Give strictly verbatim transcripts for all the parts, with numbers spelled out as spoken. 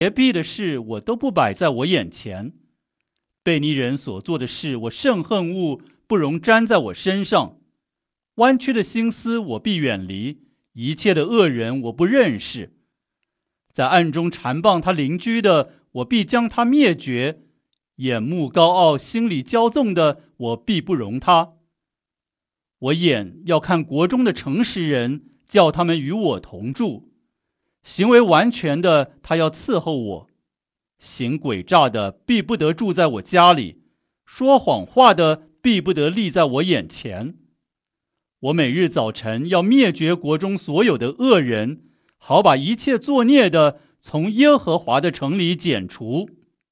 邪僻的事我都不摆在我眼前，悖逆人所做的事我甚恨恶，不容沾在我身上。弯曲的心思我必远离，一切的恶人我不认识。在暗中缠谤他邻居的，我必将他灭绝；眼目高傲、心里骄纵的，我必不容他。我眼要看国中的诚实人，叫他们与我同住。行为完全的，他要伺候我；行诡诈的，必不得住在我家里；说谎话的，必不得立在我眼前。我每日早晨要灭绝国中所有的恶人，好把一切作孽的从耶和华的城里剪除。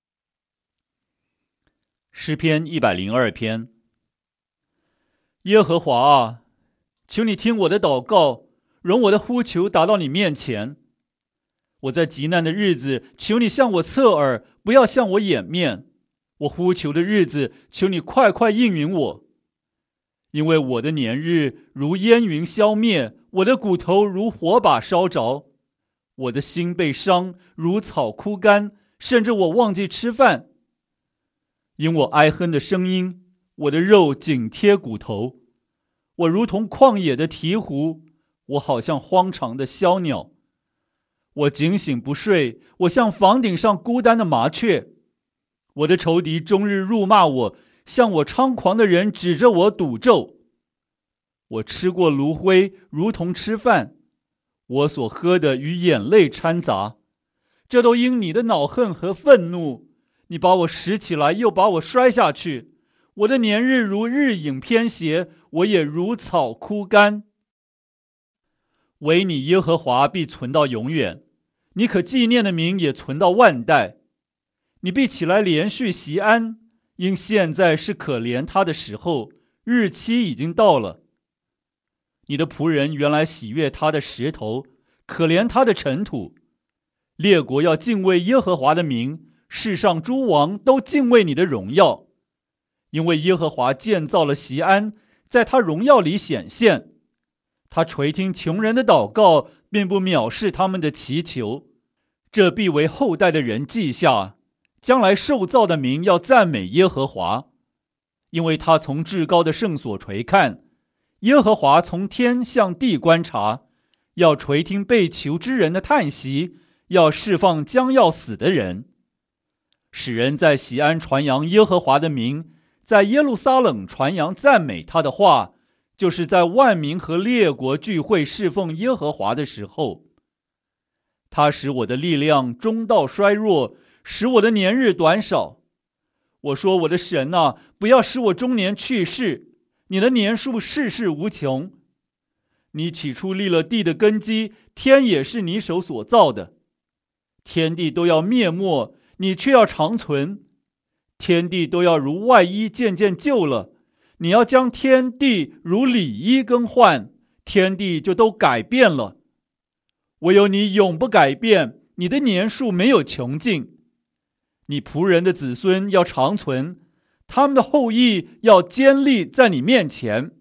诗篇一百零二篇。耶和华啊，求你听我的祷告，容我的呼求达到你面前。我在极难的日子，求你向我侧耳，不要向我掩面。我呼求的日子，求你快快应允我。因为我的年日如烟云消灭，我的骨头如火把烧着，我的心被伤，如草枯干，甚至我忘记吃饭。因我哀哼的声音，我的肉紧贴骨头，我如同旷野的鹈鹕，我好像荒场的枭鸟。我警醒不睡，我像房顶上孤单的麻雀。我的仇敌终日辱骂我，向我猖狂的人指着我赌咒。我吃过炉灰，如同吃饭，我所喝的与眼泪掺杂，这都因你的恼恨和愤怒。你把我拾起来，又把我摔下去。我的年日如日影偏斜，我也如草枯干。唯你耶和华必存到永远，你可纪念的名也存到万代。你必起来连续锡安，因现在是可怜他的时候，日期已经到了。你的仆人原来喜悦他的石头，可怜他的尘土。列国要敬畏耶和华的名，世上诸王都敬畏你的荣耀。因为耶和华建造了锡安，在他荣耀里显现。他垂听穷人的祷告，并不藐视他们的祈求。这必为后代的人记下，将来受造的民要赞美耶和华。因为他从至高的圣所垂看，耶和华从天向地观察，要垂听被囚之人的叹息，要释放将要死的人，使人在锡安传扬耶和华的名，在耶路撒冷传扬赞美他的话，就是在万民和列国聚会侍奉耶和华的时候。他使我的力量中道衰弱，使我的年日短少。我说，我的神啊，不要使我中年去世，你的年数世世无穷。你起初立了地的根基，天也是你手所造的。天地都要灭没，你却要长存。天地都要如外衣渐渐旧了，你要将天地如里衣更换，天地就都改变了。唯有你永不改变，你的年数没有穷尽。你仆人的子孙要长存，他们的后裔要坚立在你面前。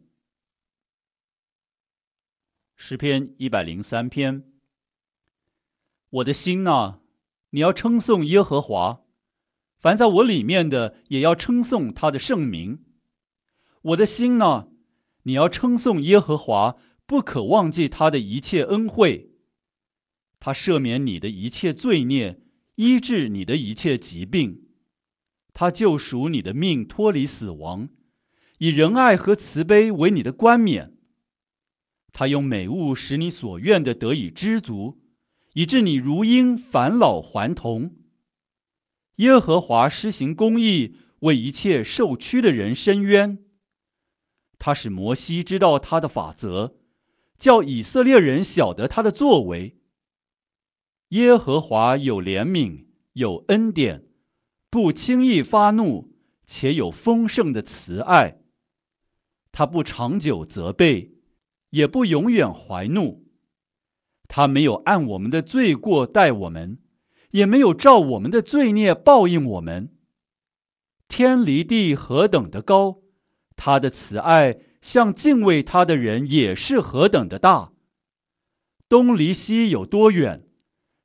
诗篇一百零三篇。我的心啊，你要称颂耶和华，凡在我里面的也要称颂他的圣名。我的心啊，你要称颂耶和华，不可忘记他的一切恩惠。他赦免你的一切罪孽，医治你的一切疾病。他救赎你的命脱离死亡，以仁爱和慈悲为你的冠冕。他用美物使你所愿的得以知足，以致你如婴返老还童。耶和华施行公义，为一切受屈的人伸冤。他使摩西知道他的法则，叫以色列人晓得他的作为。耶和华有怜悯，有恩典，不轻易发怒，且有丰盛的慈爱。他不长久责备，也不永远怀怒。他没有按我们的罪过待我们，也没有照我们的罪孽报应我们。天离地何等的高，他的慈爱向敬畏他的人也是何等的大。东离西有多远，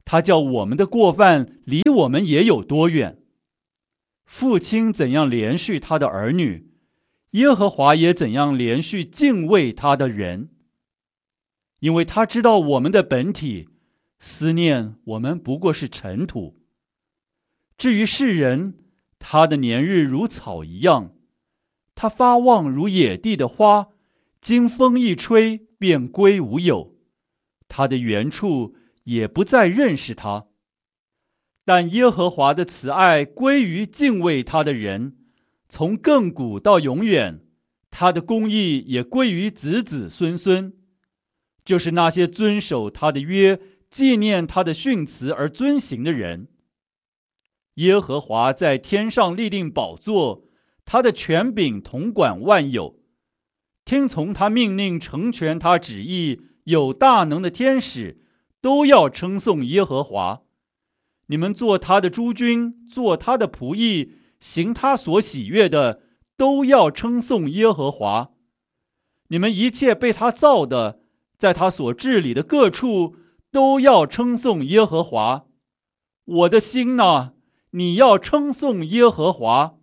他叫我们的过犯离我们也有多远。父亲怎样连续他的儿女，耶和华也怎样连续敬畏他的人。因为他知道我们的本体，思念我们不过是尘土。至于世人，他的年日如草一样，他发旺如野地的花，经风一吹便归无有，他的原处也不再认识他。但耶和华的慈爱归于敬畏他的人，从亘古到永远，他的公义也归于子子孙孙，就是那些遵守他的约，纪念他的训词而遵行的人。耶和华在天上立定宝座，他的权柄统管万有。听从他命令，成全他旨意，有大能的天使都要称颂耶和华。你们做他的诸军，做他的仆役，行他所喜悦的，都要称颂耶和华。你们一切被他造的，在他所治理的各处，都要称颂耶和华。我的心哪，你要称颂耶和华。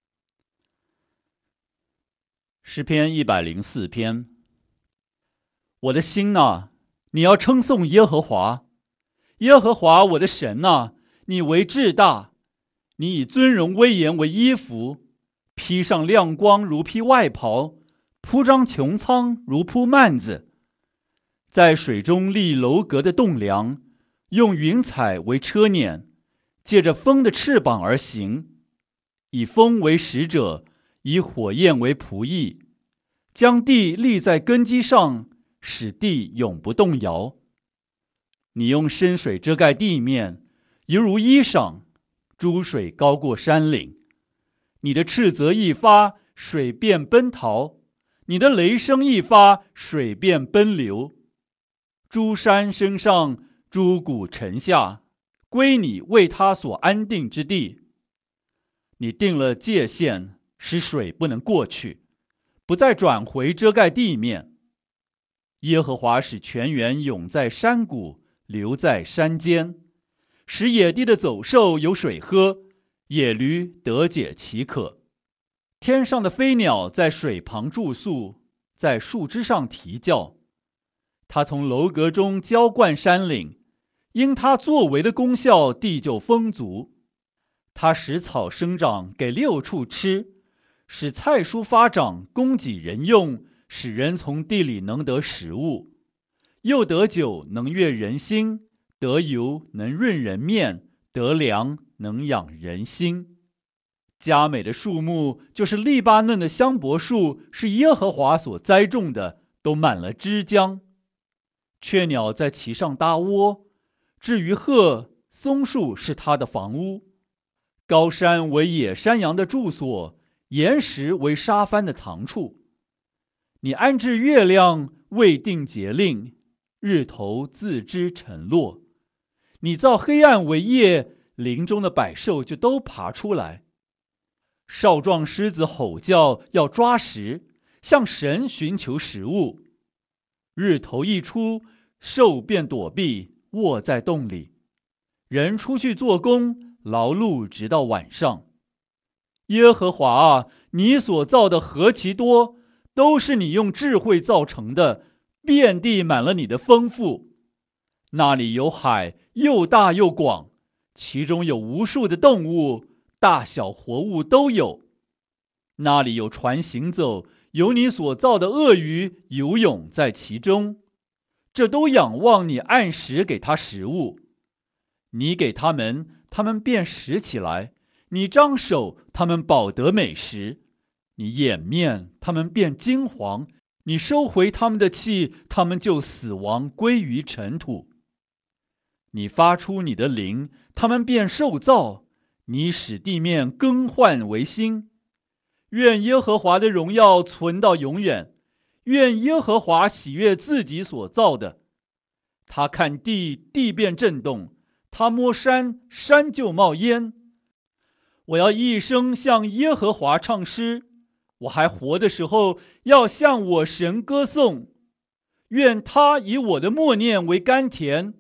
诗篇一百零四篇。我的心哪，你要称颂耶和华。耶和华我的神哪，你为至大，你以尊荣威严为衣服，披上亮光如披外袍，铺张穹苍如铺幔子。在水中立楼阁的栋梁，用云彩为车辇，借着风的翅膀而行，以风为使者，以火焰为仆役，将地立在根基上，使地永不动摇。你用深水遮盖地面，犹如衣裳，诸水高过山岭。你的斥责一发，水便奔逃；你的雷声一发，水便奔流。诸山升上，诸谷沉下，归你为他所安定之地。你定了界限，使水不能过去，不再转回遮盖地面。耶和华使泉源涌在山谷，流在山间，使野地的走兽有水喝，野驴得解其渴。天上的飞鸟在水旁住宿，在树枝上啼叫。他从楼阁中浇灌山岭，因他作为的功效，地就丰足。他使草生长给六畜吃，使菜蔬发长供给人用，使人从地里能得食物。又得酒能悦人心，得油能润人面，得粮能养人心。佳美的树木就是利巴嫩的香柏树，是耶和华所栽种的，都满了枝浆。雀鸟在其上搭窝，至于鹤，松树是它的房屋。高山为野山羊的住所，岩石为沙帆的藏处。你安置月亮，未定节令，日头自知晨落。你造黑暗为夜，林中的百兽就都爬出来。少壮狮子吼叫，要抓食，向神寻求食物。日头一出，兽便躲避，卧在洞里。人出去做工，劳碌直到晚上。耶和华啊，你所造的何其多，都是你用智慧造成的，遍地满了你的丰富。那里有海，又大又广，其中有无数的动物，大小活物都有。那里有船行走，有你所造的鳄鱼游泳在其中。这都仰望你按时给它食物。你给他们，他们便食起来；你张手，他们饱得美食；你掩面，他们便惊惶；你收回他们的气，他们就死亡，归于尘土。你发出你的灵，他们便受造；你使地面更换为新。愿耶和华的荣耀存到永远，愿耶和华喜悦自己所造的。他看地，地便震动；他摸山，山就冒烟。我要一生向耶和华唱诗，我还活的时候，要向我神歌颂。愿他以我的默念为甘甜，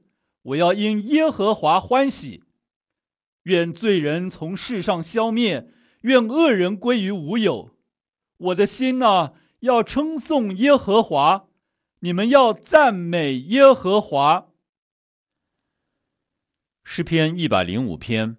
我要因耶和华欢喜。愿罪人从世上消灭，愿恶人归于无有。我的心啊，要称颂耶和华，你们要赞美耶和华。诗篇一百零五篇。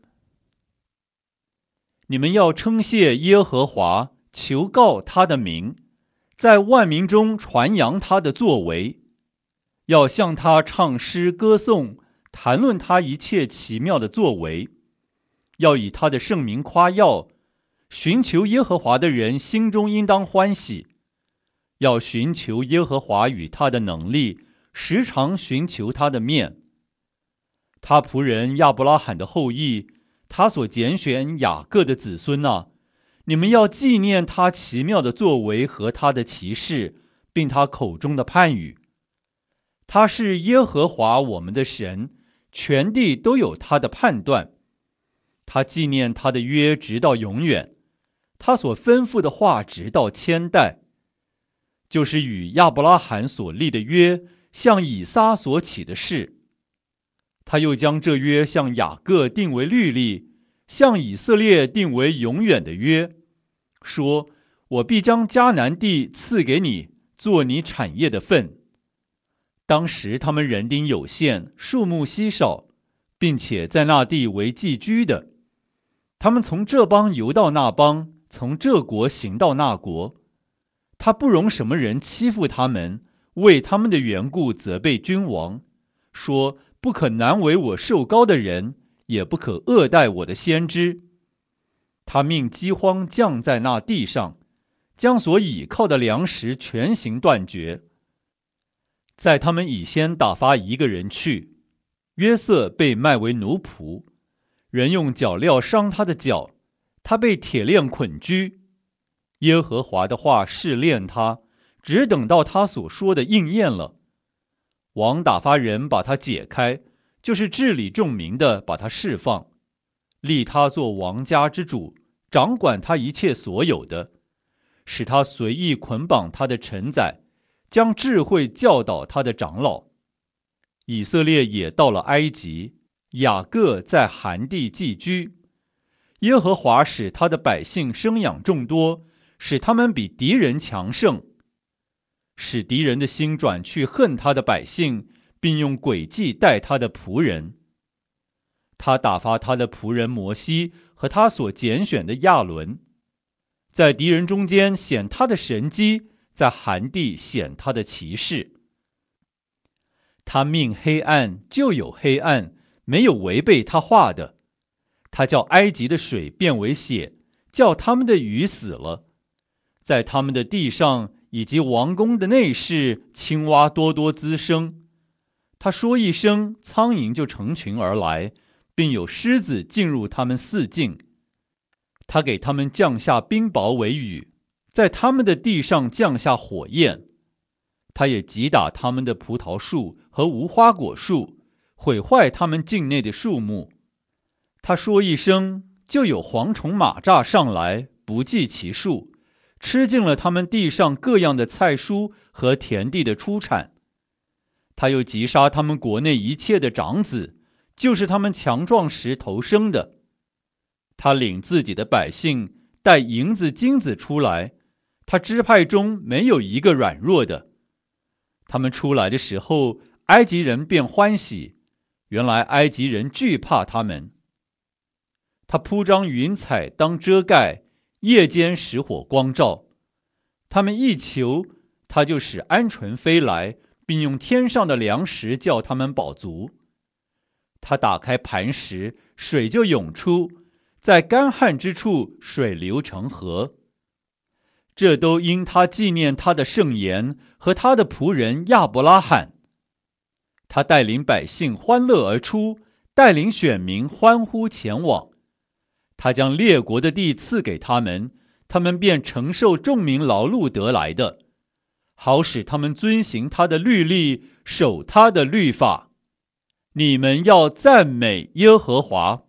你们要称谢耶和华，求告他的名，在万民中传扬他的作为，要向他唱诗歌颂，谈论他一切奇妙的作为，要以他的圣名夸耀。寻求耶和华的人心中应当欢喜，要寻求耶和华与他的能力，时常寻求他的面。他仆人亚伯拉罕的后裔，他所拣选雅各的子孙啊，你们要纪念他奇妙的作为和他的奇事，并他口中的判语。他是耶和华我们的神，全地都有他的判断。他纪念他的约直到永远，他所吩咐的话直到千代，就是与亚伯拉罕所立的约，向以撒所起的誓。他又将这约向雅各定为律例，向以色列定为永远的约，说：我必将迦南地赐给你，做你产业的份。当时他们人丁有限，数目稀少，并且在那地为寄居的。他们从这邦游到那邦，从这国行到那国。他不容什么人欺负他们，为他们的缘故责备君王，说：不可难为我受膏的人，也不可恶待我的先知。他命饥荒降在那地上，将所倚靠的粮食全行断绝。在他们以先打发一个人去，约瑟被卖为奴仆，人用脚镣伤他的脚，他被铁链捆拘。耶和华的话试炼他，只等到他所说的应验了。王打发人把他解开，就是治理众民的，把他释放，立他做王家之主，掌管他一切所有的，使他随意捆绑他的臣宰，将智慧教导他的长老。以色列也到了埃及，雅各在含地寄居。耶和华使他的百姓生养众多，使他们比敌人强盛，使敌人的心转去恨他的百姓，并用诡计待他的仆人。他打发他的仆人摩西和他所拣选的亚伦，在敌人中间显他的神迹，在含地显他的奇事。他命黑暗，就有黑暗，没有违背他话的。他叫埃及的水变为血，叫他们的鱼死了。在他们的地上以及王宫的内室，青蛙多多滋生。他说一声，苍蝇就成群而来，并有狮子进入他们四境。他给他们降下冰雹为雨，在他们的地上降下火焰。他也击打他们的葡萄树和无花果树，毁坏他们境内的树木。他说一声，就有蝗虫蚂蚱上来，不计其数，吃尽了他们地上各样的菜蔬和田地的出产。他又击杀他们国内一切的长子，就是他们强壮时头生的。他领自己的百姓带银子金子出来，他支派中没有一个软弱的。他们出来的时候，埃及人便欢喜，原来埃及人惧怕他们。他铺张云彩当遮盖，夜间使火光照。他们一求，他就使鹌鹑飞来，并用天上的粮食叫他们饱足。他打开磐石，水就涌出，在干旱之处，水流成河。这都因他纪念他的圣言和他的仆人亚伯拉罕。他带领百姓欢乐而出，带领选民欢呼前往。他将列国的地赐给他们，他们便承受众民劳碌得来的，好使他们遵行他的律例，守他的律法。你们要赞美耶和华。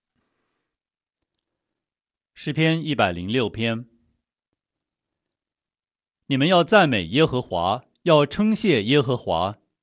诗篇一百零六篇。你们要赞美耶和华，要称谢耶和华，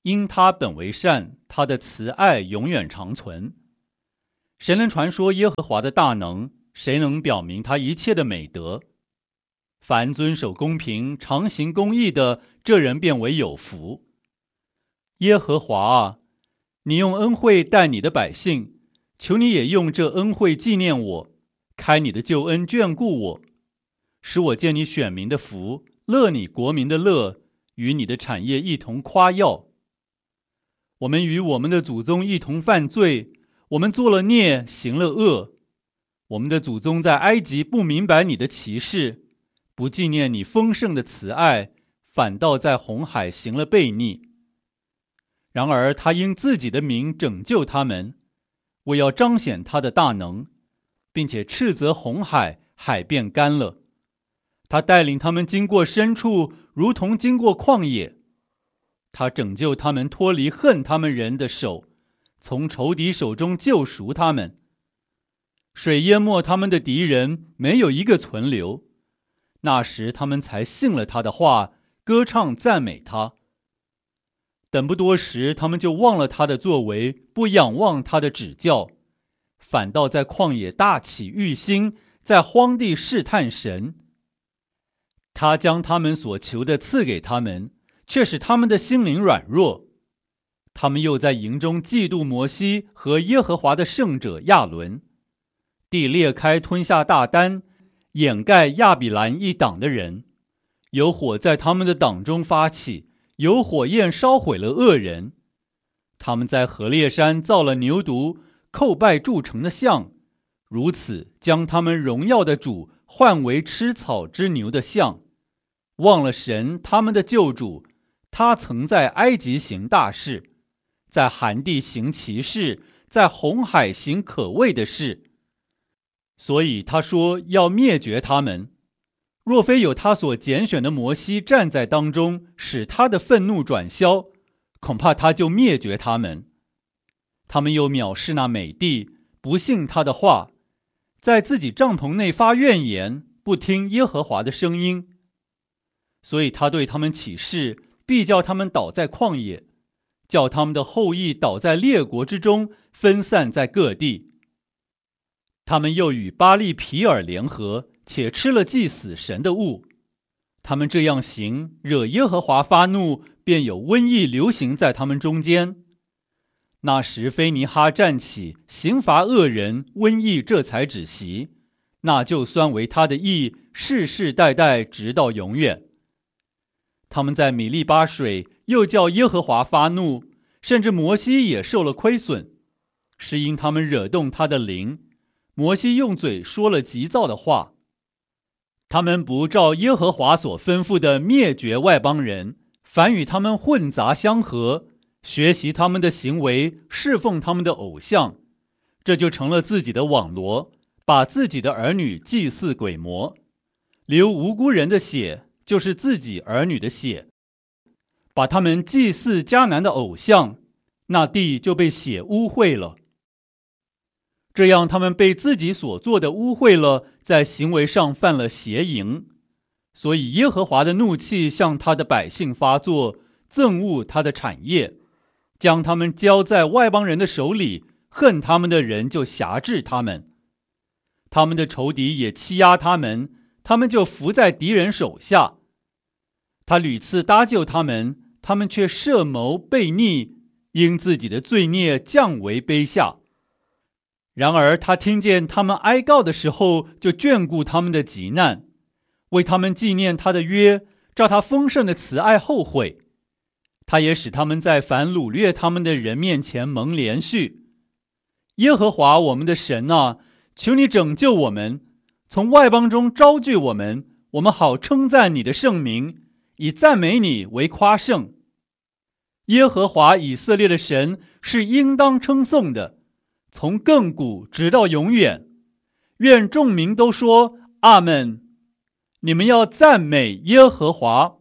因他本为善，他的慈爱永远长存。谁能传说耶和华的大能？谁能表明他一切的美德？凡遵守公平、常行公义的，这人便为有福。耶和华啊，你用恩惠待你的百姓，求你也用这恩惠纪念我，开你的救恩眷顾我，使我见你选民的福，乐你国民的乐，与你的产业一同夸耀。我们与我们的祖宗一同犯罪，我们做了孽，行了恶。我们的祖宗在埃及不明白你的奇事，不纪念你丰盛的慈爱，反倒在红海行了悖逆。然而他因自己的名拯救他们，为要彰显他的大能，并且斥责红海，海便干了。他带领他们经过深处，如同经过旷野。他拯救他们脱离恨他们人的手，从仇敌手中救赎他们。水淹没他们的敌人，没有一个存留。那时他们才信了他的话，歌唱赞美他。等不多时，他们就忘了他的作为，不仰望他的指教，反倒在旷野大起欲心，在荒地试探神。他将他们所求的赐给他们，却使他们的心灵软弱。他们又在营中嫉妒摩西和耶和华的圣者亚伦。地裂开，吞下大丹，掩盖亚比兰一党的人。有火在他们的党中发起，有火焰烧毁了恶人。他们在何烈山造了牛犊，叩拜铸成的像，如此将他们荣耀的主换为吃草之牛的像，忘了神他们的救主。他曾在埃及行大事，在寒地行奇事，在红海行可畏的事。所以他说要灭绝他们，若非有他所拣选的摩西站在当中，使他的愤怒转消，恐怕他就灭绝他们。他们又藐视那美地，不信他的话，在自己帐篷内发怨言，不听耶和华的声音。所以他对他们起誓，必叫他们倒在旷野，叫他们的后裔倒在列国之中，分散在各地。他们又与巴利皮尔联合，且吃了祭死神的物。他们这样行，惹耶和华发怒，便有瘟疫流行在他们中间。那时菲尼哈站起，刑罚恶人，瘟疫这才止息，那就算为他的义，世世代代直到永远。他们在米利巴水，又叫耶和华发怒，甚至摩西也受了亏损，是因他们惹动他的灵。摩西用嘴说了急躁的话，他们不照耶和华所吩咐的灭绝外邦人，反与他们混杂相合，学习他们的行为，侍奉他们的偶像，这就成了自己的网罗，把自己的儿女祭祀鬼魔，流无辜人的血，就是自己儿女的血，把他们祭祀迦南的偶像，那地就被血污秽了。这样他们被自己所做的污秽了，在行为上犯了邪淫，所以耶和华的怒气向他的百姓发作，憎恶他的产业，将他们交在外邦人的手里，恨他们的人就辖制他们，他们的仇敌也欺压他们，他们就伏在敌人手下。他屡次搭救他们，他们却设谋悖逆，因自己的罪孽降为卑下。然而他听见他们哀告的时候，就眷顾他们的急难，为他们纪念他的约，照他丰盛的慈爱后悔。他也使他们在凡掳掠他们的人面前蒙连续。耶和华我们的神啊，求你拯救我们，从外邦中招聚我们，我们好称赞你的圣名，以赞美你为夸胜。耶和华以色列的神是应当称颂的，从亘古直到永远。愿众民都说阿们。你们要赞美耶和华。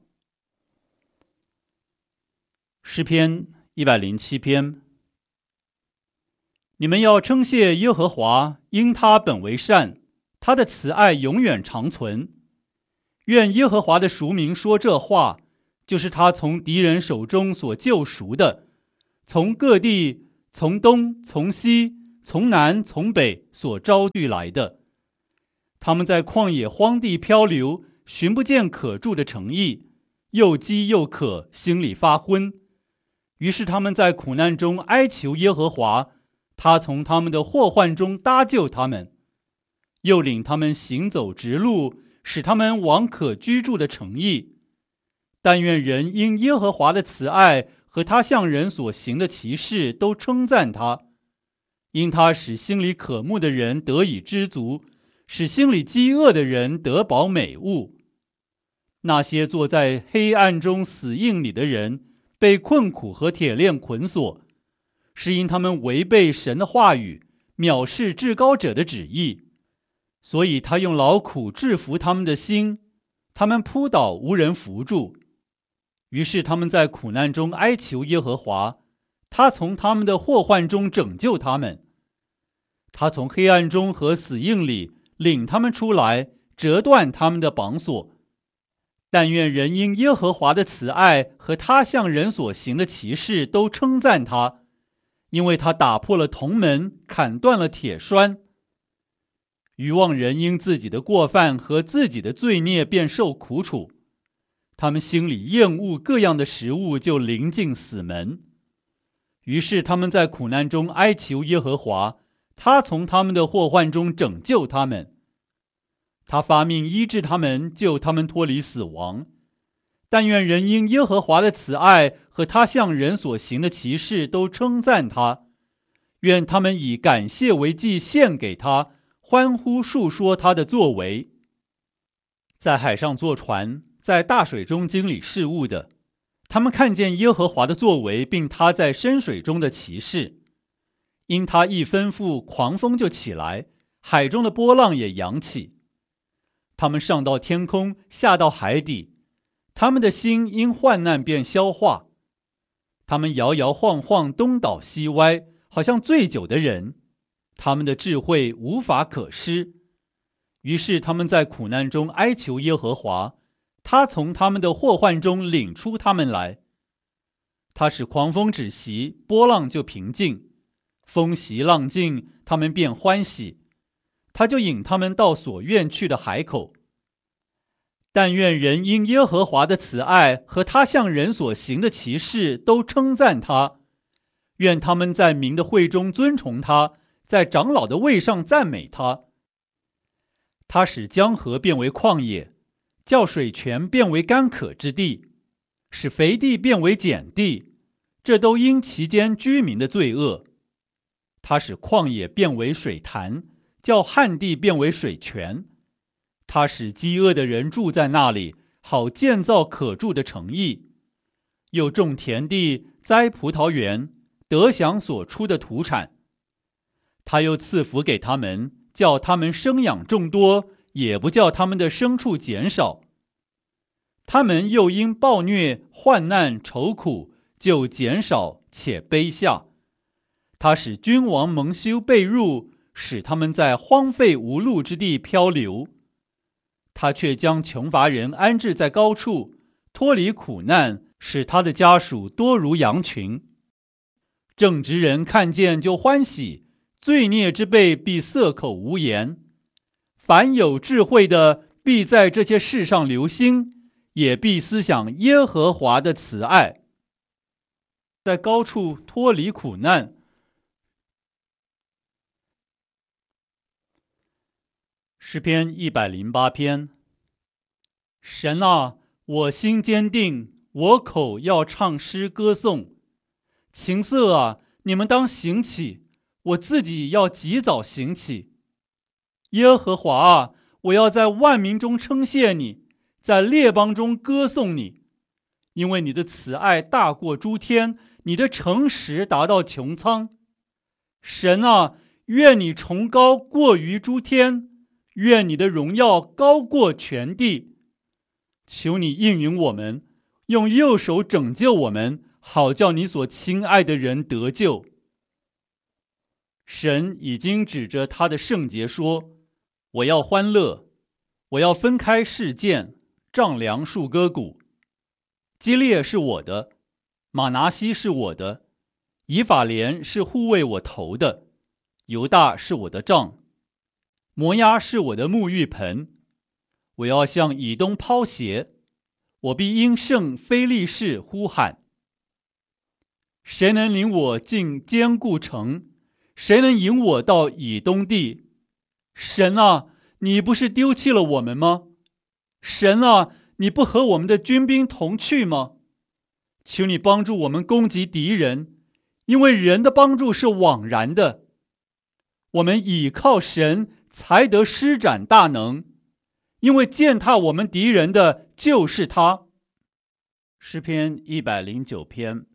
诗篇一百零七篇。你们要称谢耶和华，因他本为善，他的慈爱永远长存。愿耶和华的赎民说这话， 就是他从敌人手中所救赎的，从各地，从东，从西，从南，从北所招聚来的。他们在旷野荒地漂流，寻不见可住的城邑，又饥又渴，心里发昏。于是他们在苦难中哀求耶和华，他从他们的祸患中搭救他们，又领他们行走直路，使他们往可居住的城邑。但愿人因耶和华的慈爱和他向人所行的奇事都称赞他，因他使心里渴慕的人得以知足，使心里饥饿的人得饱美物。那些坐在黑暗中死荫里的人，被困苦和铁链捆锁，是因他们违背神的话语，藐视至高者的旨意。所以他用劳苦制服他们的心，他们扑倒无人扶助。于是他们在苦难中哀求耶和华，他从他们的祸患中拯救他们。他从黑暗中和死荫里领他们出来，折断他们的绑索。但愿人因耶和华的慈爱和他向人所行的奇事都称赞他，因为他打破了铜门，砍断了铁栓。愚妄人因自己的过犯和自己的罪孽便受苦楚，他们心里厌恶各样的食物，就临近死门。于是他们在苦难中哀求耶和华，他从他们的祸患中拯救他们。他发命医治他们，救他们脱离死亡。但愿人因耶和华的慈爱和他向人所行的奇事都称赞他，愿他们以感谢为祭献给他，欢呼述说他的作为。在海上坐船，在大水中经理事务的，他们看见耶和华的作为，并他在深水中的奇事。因他一吩咐，狂风就起来，海中的波浪也扬起。他们上到天空，下到海底，他们的心因患难便消化。他们摇摇晃晃，东倒西歪，好像醉酒的人，他们的智慧无法可施。于是他们在苦难中哀求耶和华，他从他们的祸患中领出他们来。他使狂风止息，波浪就平静，风息浪静，他们便欢喜。他就引他们到所愿去的海口。但愿人因耶和华的慈爱和他向人所行的奇事都称赞他，愿他们在民的会中尊崇他，在长老的位上赞美他。他使江河变为旷野，叫水泉变为干渴之地，使肥地变为碱地，这都因其间居民的罪恶。他使旷野变为水潭，叫旱地变为水泉。他使饥饿的人住在那里，好建造可住的城邑。又种田地，栽葡萄园，得享所出的土产。他又赐福给他们，叫他们生养众多，也不叫他们的牲畜减少。他们又因暴虐、患难、愁苦，就减少且卑下。他使君王蒙羞被辱，使他们在荒废无路之地漂流。他却将穷乏人安置在高处，脱离苦难，使他的家属多如羊群。正直人看见就欢喜，罪孽之辈必塞口无言。凡有智慧的，必在这些事上留心，也必思想耶和华的慈爱。在高处脱离苦难。诗篇一百零八篇。神啊，我心坚定，我口要唱诗歌颂。琴瑟啊，你们当醒起，我自己要及早醒起。耶和华啊，我要在万民中称谢你，在列邦中歌颂你，因为你的慈爱大过诸天，你的诚实达到穹苍。神啊，愿你崇高过于诸天，愿你的荣耀高过全地。求你应允我们，用右手拯救我们，好叫你所亲爱的人得救。神已经指着他的圣洁说，我要欢乐，我要分开示剑，丈量树割谷。 基列是我的，马拿西是我的，以法莲是护卫我头的，犹大是我的杖，摩押是我的沐浴盆。我要向以东抛鞋，我必因圣非利士呼喊。谁能领我进坚固城？谁能引我到以东地？神啊，你不是丢弃了我们吗？神啊，你不和我们的军兵同去吗？求你帮助我们攻击敌人，因为人的帮助是枉然的。我们倚靠神，才得施展大能，因为践踏我们敌人的就是他。诗篇一百零九篇。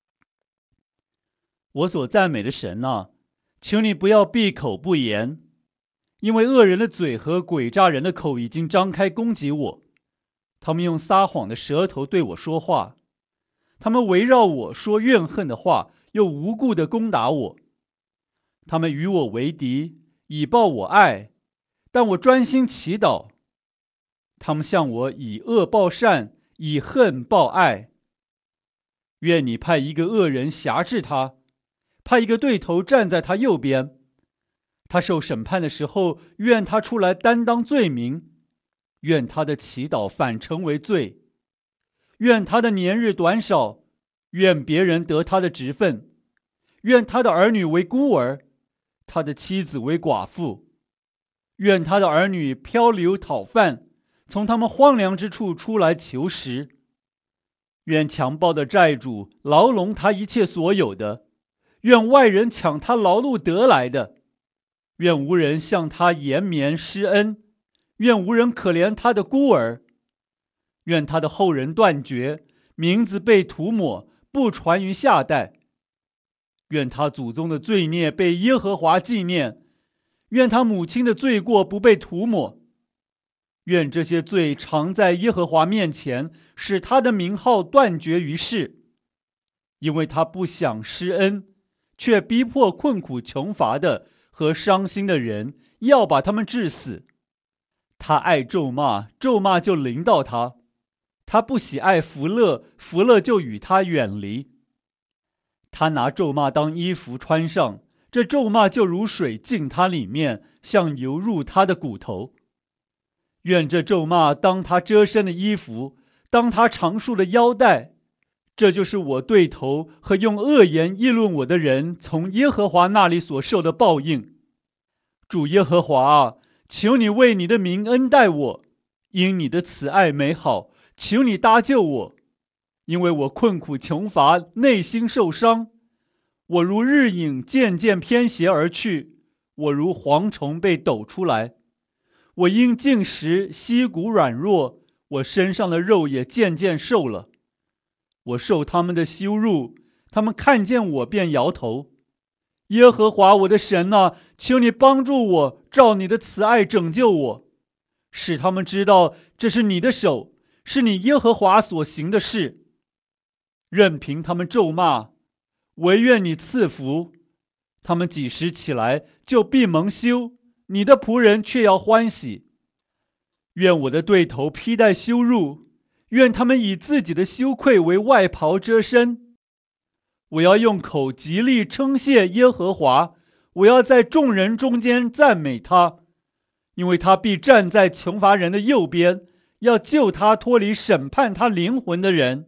我所赞美的神啊，求你不要闭口不言，因为恶人的嘴和诡诈人的口已经张开攻击我，他们用撒谎的舌头对我说话，他们围绕我说怨恨的话，又无故的攻打我。他们与我为敌，以报我爱，但我专心祈祷。他们向我以恶报善，以恨报爱。愿你派一个恶人辖制他，派一个对头站在他右边。他受审判的时候，愿他出来担当罪名，愿他的祈祷反成为罪，愿他的年日短少，愿别人得他的职分，愿他的儿女为孤儿，他的妻子为寡妇，愿他的儿女漂流讨饭，从他们荒凉之处出来求食。愿强暴的债主牢笼他一切所有的，愿外人抢他劳碌得来的，愿无人向他延绵施恩，愿无人可怜他的孤儿，愿他的后人断绝，名字被涂抹，不传于下代。愿他祖宗的罪孽被耶和华纪念，愿他母亲的罪过不被涂抹。愿这些罪常在耶和华面前，使他的名号断绝于世。因为他不想施恩，却逼迫困苦穷乏的和伤心的人，要把他们治死。他爱咒骂，咒骂就临到他；他不喜爱福乐，福乐就与他远离。他拿咒骂当衣服穿上，这咒骂就如水进他里面，像油入他的骨头。愿这咒骂当他遮身的衣服，当他长束的腰带。这就是我对头和用恶言议论我的人从耶和华那里所受的报应。主耶和华啊，求你为你的名恩待我，因你的慈爱美好，求你搭救我。因为我困苦穷乏，内心受伤，我如日影渐渐偏斜而去，我如蝗虫被抖出来。我因进食，膝骨软弱，我身上的肉也渐渐瘦了。我受他们的羞辱，他们看见我便摇头。耶和华我的神啊，求你帮助我，照你的慈爱拯救我，使他们知道这是你的手，是你耶和华所行的事。任凭他们咒骂，惟愿你赐福。他们几时起来，就必蒙羞，你的仆人却要欢喜。愿我的对头披戴羞辱，愿他们以自己的羞愧为外袍遮身。我要用口极力称谢耶和华，我要在众人中间赞美他，因为他必站在穷乏人的右边，要救他脱离审判他灵魂的人。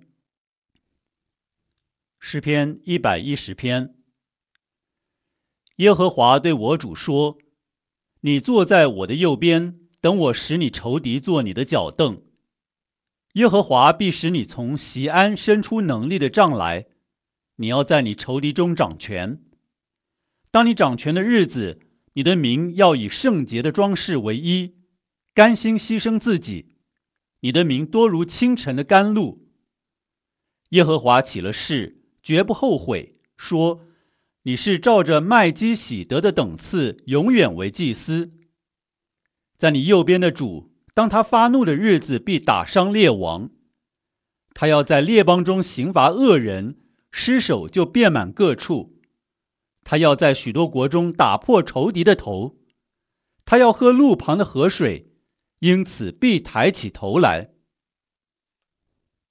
诗篇一百一十篇。耶和华对我主说：你坐在我的右边，等我使你仇敌做你的脚凳。耶和华必使你从锡安伸出能力的杖来，你要在你仇敌中掌权。当你掌权的日子，你的名要以圣洁的装饰为衣，甘心牺牲自己。你的名多如清晨的甘露。耶和华起了誓，绝不后悔，说：你是照着麦基洗德的等次，永远为祭司。在你右边的主，当他发怒的日子，必打伤列王。他要在列邦中刑罚恶人，尸首就遍满各处。他要在许多国中打破仇敌的头。他要喝路旁的河水，因此必抬起头来。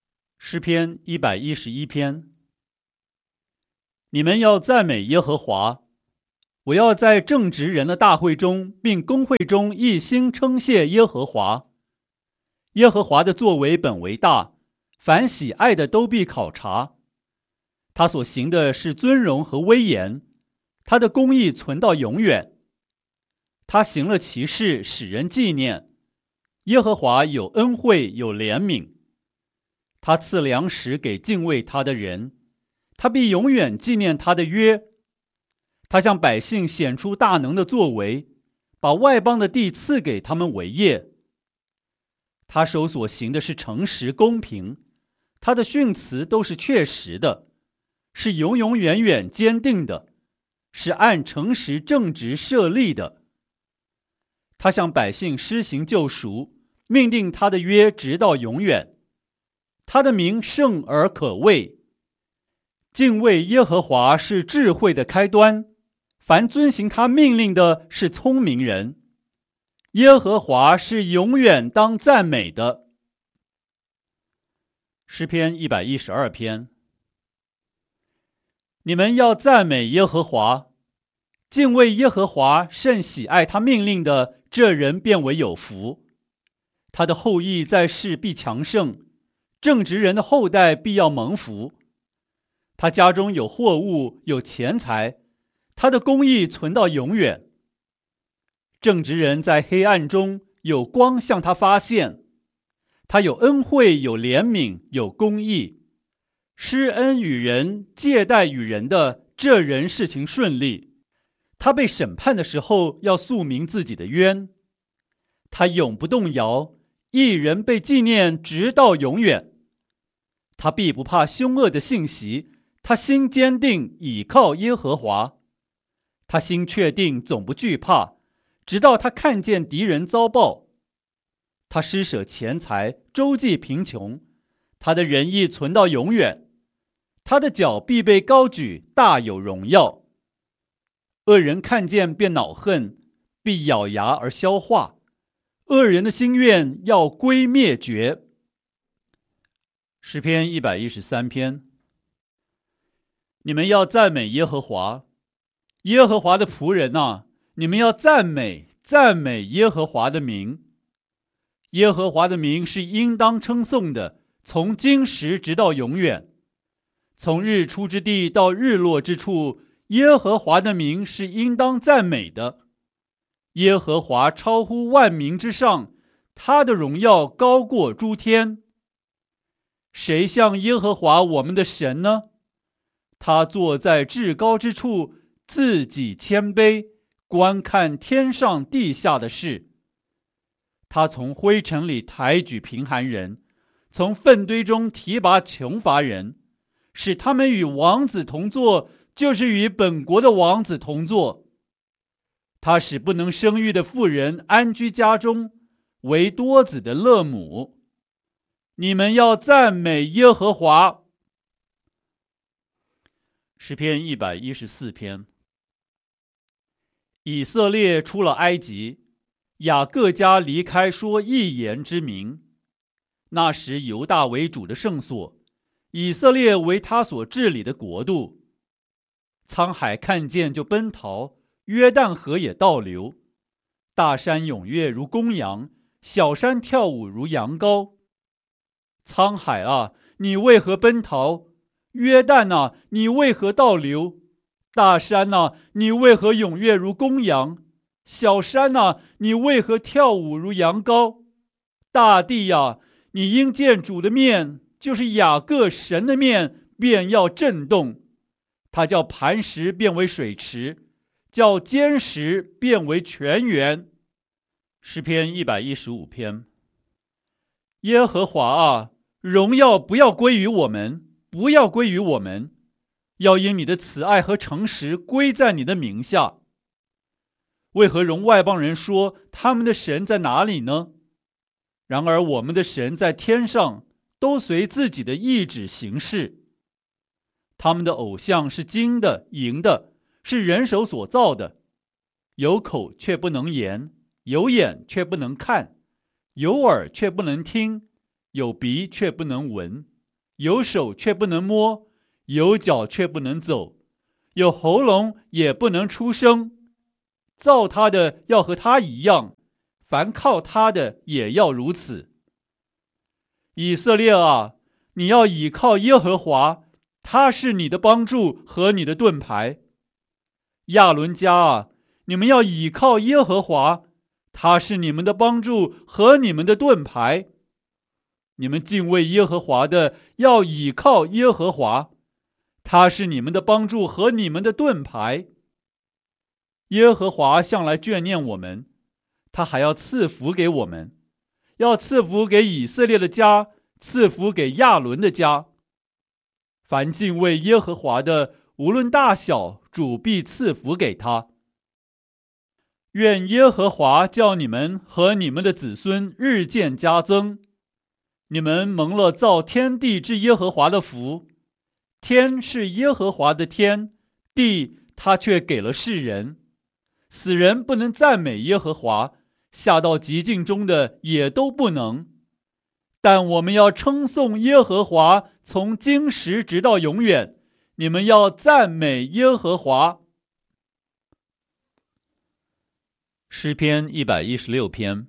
诗篇一百一十一篇。你们要赞美耶和华，我要在正直人的大会中并公会中一心称谢耶和华。耶和华的作为本为大，凡喜爱的都必考察。他所行的是尊荣和威严，他的公义存到永远。他行了奇事，使人纪念。耶和华有恩惠，有怜悯。他赐粮食给敬畏他的人，他必永远纪念他的约。他向百姓显出大能的作为，把外邦的地赐给他们为业。他手所行的是诚实公平，他的训词都是确实的，是永永远远坚定的，是按诚实正直设立的。他向百姓施行救赎，命定他的约直到永远。他的名圣而可畏。敬畏耶和华是智慧的开端，凡遵行他命令的是聪明人。耶和华是永远当赞美的。诗篇一百一十二篇。你们要赞美耶和华，敬畏耶和华，甚喜爱他命令的，这人便为有福。他的后裔在世必强盛，正直人的后代必要蒙福。他家中有货物，有钱财，他的公义存到永远。正直人在黑暗中有光向他发现，他有恩惠，有怜悯，有公义，施恩与人，借贷与人的，这人事情顺利。他被审判的时候，要诉明自己的冤。他永不动摇，一人被纪念直到永远。他必不怕凶恶的信息，他心坚定，倚靠耶和华。他心确定，总不惧怕，直到他看见敌人遭报。他施舍钱财，周济贫穷，他的仁义存到永远。他的脚必被高举，大有荣耀。恶人看见便恼恨，必咬牙而消化。恶人的心愿要归灭绝。诗篇一百一十三篇。你们要赞美耶和华，耶和华的仆人啊，你们要赞美赞美耶和华的名。耶和华的名是应当称颂的，从今时直到永远。从日出之地到日落之处，耶和华的名是应当赞美的。耶和华超乎万民之上，他的荣耀高过诸天。谁像耶和华我们的神呢？他坐在至高之处，自己谦卑，观看天上地下的事。他从灰尘里抬举贫寒人，从粪堆中提拔穷乏人，使他们与王子同坐，就是与本国的王子同坐。他使不能生育的妇人安居家中，为多子的乐母。你们要赞美耶和华。诗篇一百一十四篇。以色列出了埃及，雅各家离开说一言之名。那时犹大为主的圣所，以色列为他所治理的国度。沧海看见就奔逃，约旦河也倒流。大山踊跃如公羊，小山跳舞如羊羔。沧海啊，你为何奔逃？约旦啊，你为何倒流？大山啊，你为何踊跃如公羊？小山啊，你为何跳舞如羊羔？大地啊，你因见主的面，就是雅各神的面，便要震动。他叫磐石变为水池，叫坚石变为泉源。诗篇一百一十五篇。耶和华啊，荣耀不要归于我们，不要归于我们，要因你的慈爱和诚实归在你的名下。为何容外邦人说他们的神在哪里呢？然而我们的神在天上，都随自己的意志行事。他们的偶像是金的、银的，是人手所造的，有口却不能言，有眼却不能看，有耳却不能听，有鼻却不能闻， 有手却不能摸，有脚却不能走，有喉咙也不能出声。造他的要和他一样，凡靠他的也要如此。以色列啊，你要倚靠耶和华，他是你的帮助和你的盾牌。亚伦家啊，你们要倚靠耶和华，他是你们的帮助和你们的盾牌。你们敬畏耶和华的，要倚靠耶和华，他是你们的帮助和你们的盾牌。耶和华向来眷念我们，他还要赐福给我们，要赐福给以色列的家，赐福给亚伦的家。凡敬畏耶和华的，无论大小，主必赐福给他。愿耶和华叫你们和你们的子孙日渐加增。你们蒙了造天地之耶和华的福，天是耶和华的天，地他却给了世人。死人不能赞美耶和华，下到极境中的也都不能。但我们要称颂耶和华，从今时直到永远。你们要赞美耶和华。诗篇一百一十六篇。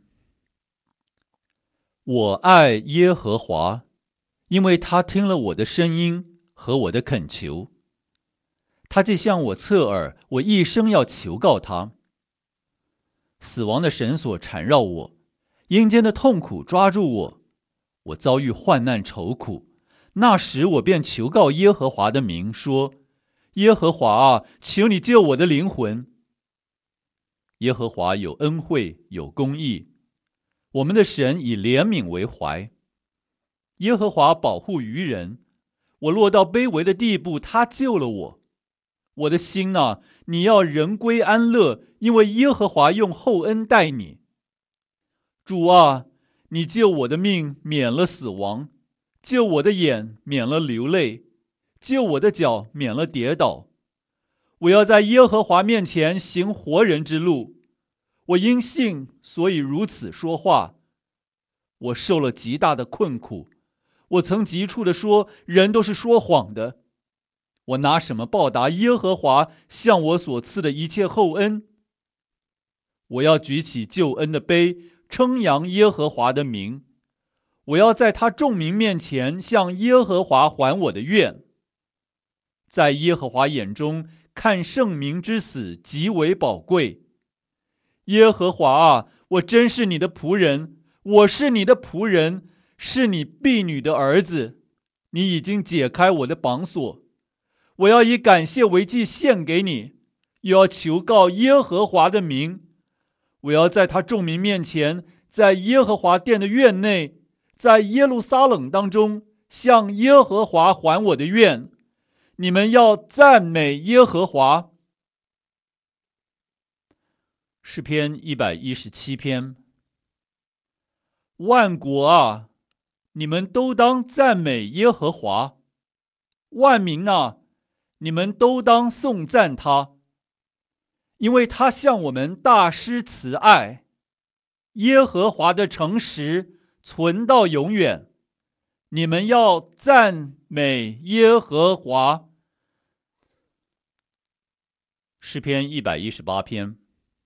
我爱耶和华，因为他听了我的声音和我的恳求。他既向我侧耳，我一生要求告他。死亡的绳索缠绕我，阴间的痛苦抓住我，我遭遇患难愁苦。那时我便求告耶和华的名，说：耶和华啊，求你救我的灵魂。耶和华有恩惠，有公义，我们的神以怜悯为怀。耶和华保护愚人，我落到卑微的地步，他救了我。我的心啊，你要人归安乐，因为耶和华用厚恩待你。主啊，你救我的命免了死亡，救我的眼免了流泪，救我的脚免了跌倒。我要在耶和华面前行活人之路。我因信，所以如此说话。我受了极大的困苦，我曾急促地说，人都是说谎的。我拿什么报答耶和华向我所赐的一切厚恩？我要举起救恩的杯，称扬耶和华的名。我要在他众民面前向耶和华还我的愿。在耶和华眼中，看圣民之死极为宝贵。耶和华啊，我真是你的仆人，我是你的仆人，是你婢女的儿子。你已经解开我的绑锁，我要以感谢为祭献给你，又要求告耶和华的名。我要在他众民面前，在耶和华殿的院内，在耶路撒冷当中，向耶和华还我的愿。你们要赞美耶和华。诗篇一百一十七篇。万国啊，你们都当赞美耶和华；万民啊，你们都当颂赞他，因为他向我们大施慈爱。耶和华的诚实存到永远。你们要赞美耶和华。诗篇一百一十八篇。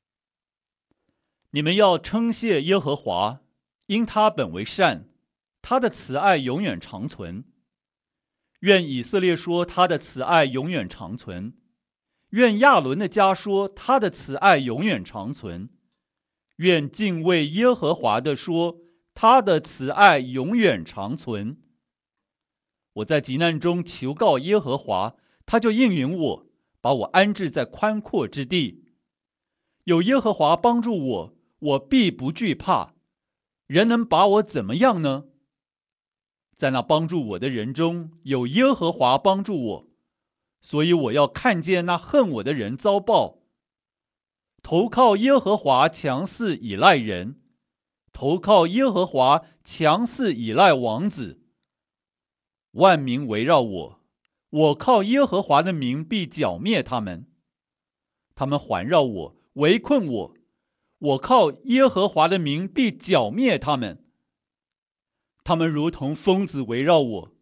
你们要称谢耶和华，因他本为善，他的慈爱永远长存。愿以色列说他的慈爱永远长存，愿亚伦的家说他的慈爱永远长存，愿敬畏耶和华的说他的慈爱永远长存。我在急难中求告耶和华，他就应允我，把我安置在宽阔之地。有耶和华帮助我，我必不惧怕。人能把我怎么样呢？在那帮助我的人中，有耶和华帮助我，所以我要看见那恨我的人遭报。投靠耶和华强似倚赖人，投靠耶和华强似倚赖王子。万民围绕我，我靠耶和华的名必剿灭他们。他们环绕我，围困我，我靠耶和华的名必剿灭他们。他们如同疯子围绕我，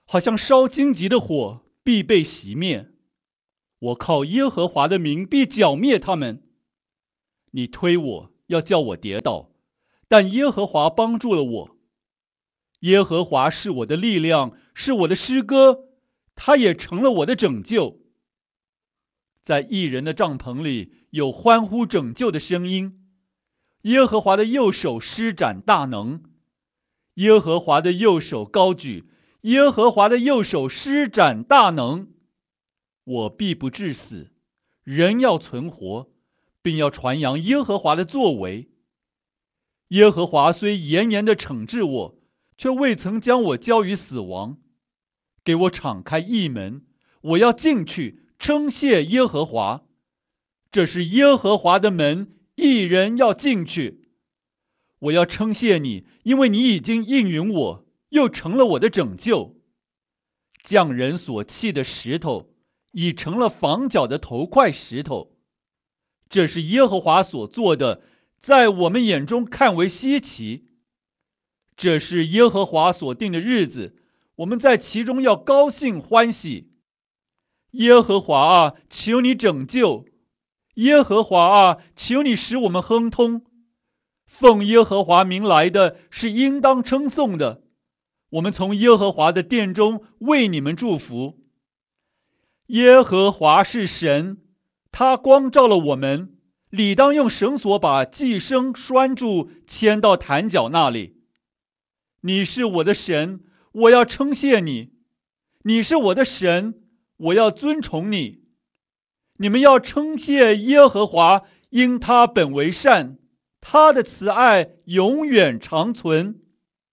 好像烧荆棘的火，必被熄灭。我靠耶和华的名必剿灭他们。你推我，要叫我跌倒，但耶和华帮助了我。耶和华是我的力量，是我的诗歌，他也成了我的拯救。在义人的帐篷里有欢呼拯救的声音。耶和华的右手施展大能，耶和华的右手高举，耶和华的右手施展大能。我必不致死，人要存活，并要传扬耶和华的作为。耶和华虽严严地惩治我，却未曾将我交于死亡。给我敞开义门，我要进去称谢耶和华。这是耶和华的门，义人要进去。我要称谢你，因为你已经应允我，又成了我的拯救。匠人所砌的石头，已成了房角的头块石头。这是耶和华所做的，在我们眼中看为稀奇。这是耶和华所定的日子，我们在其中要高兴欢喜。耶和华啊，求你拯救！耶和华啊，求你使我们亨通。奉耶和华名来的是应当称颂的。我们从耶和华的殿中为你们祝福。耶和华是神，他光照了我们，理当用绳索把寄生拴住，牵到坛角那里。你是我的神，我要称谢你；你是我的神，我要尊崇你。你们要称谢耶和华，因他本为善，他的慈爱永远长存。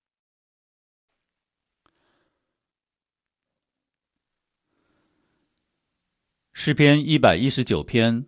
诗篇一百一十九篇。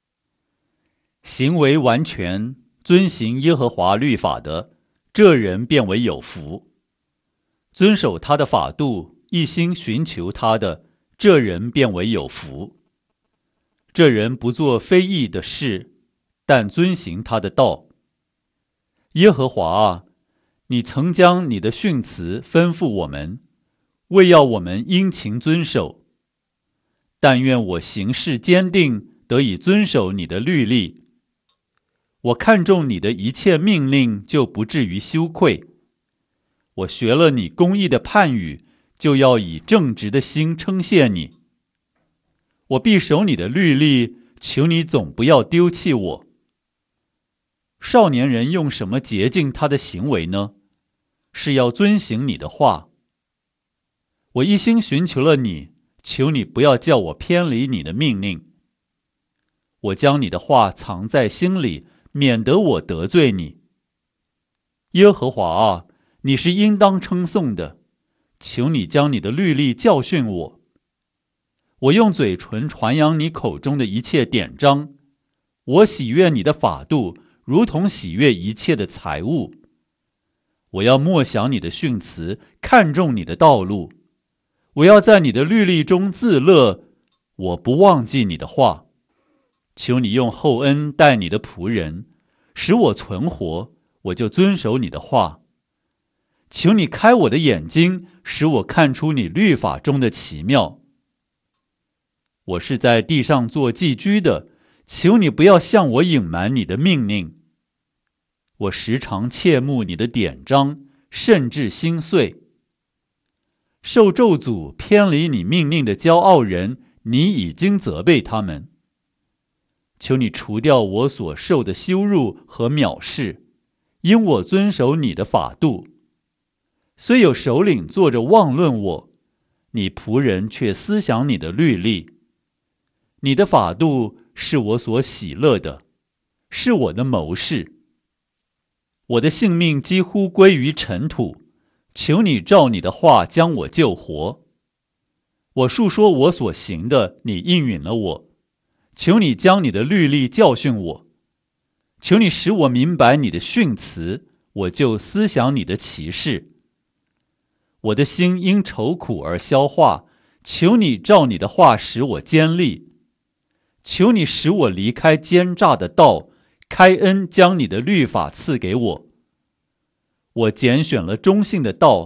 行为完全，遵行耶和华律法的，这人便为有福。遵守他的法度，一心寻求他的，这人便为有福。这人不做非义的事，但遵行他的道。耶和华啊，你曾将你的训词吩咐我们，为要我们殷勤遵守。但愿我行事坚定，得以遵守你的律例。我看重你的一切命令，就不至于羞愧。我学了你公义的判语，就要以正直的心称谢你。我必守你的律例，求你总不要丢弃我。少年人用什么洁净他的行为呢？是要遵行你的话。我一心寻求了你，求你不要叫我偏离你的命令。我将你的话藏在心里，免得我得罪你。耶和华啊，你是应当称颂的，求你将你的律例教训我。我用嘴唇传扬你口中的一切典章，我喜悦你的法度，如同喜悦一切的财物。我要默想你的训词，看重你的道路。我要在你的律例中自乐，我不忘记你的话。求你用厚恩待你的仆人，使我存活，我就遵守你的话。求你开我的眼睛，使我看出你律法中的奇妙。我是在地上做寄居的，求你不要向我隐瞒你的命令。我时常切慕你的典章，甚至心碎。受咒诅偏离你命令的骄傲人，你已经责备他们。求你除掉我所受的羞辱和藐视，因我遵守你的法度。虽有首领坐着妄论我，你仆人却思想你的律例。你的法度是我所喜乐的，是我的谋士。我的性命几乎归于尘土，求你照你的话将我救活。我述说我所行的，你应允了我。求你将你的律例教训我。求你使我明白你的训词，我就思想你的奇事。我的心因愁苦而消化，求你照你的话使我坚立。求你使我离开奸诈的道，开恩将你的律法赐给我。我拣选了忠信的道，